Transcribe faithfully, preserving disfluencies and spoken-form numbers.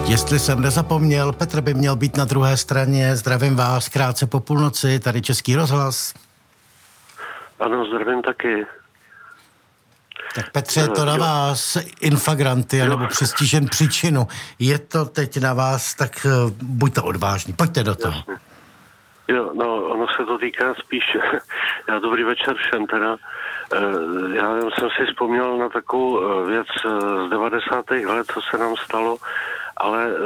Jestli jsem nezapomněl, Petr by měl být na druhé straně. Zdravím vás krátce po půlnoci, tady Český rozhlas. Ano, zdravím taky. Tak Petře, je to na vás infagranty, nebo přistižen příčinu. Je to teď na vás, tak buďte odvážní. Pojďte do toho. Jasně. Jo, no, ono se to týká spíš, já dobrý večer všem teda, já jsem si vzpomněl na takovou věc z devadesátých let, co se nám stalo, ale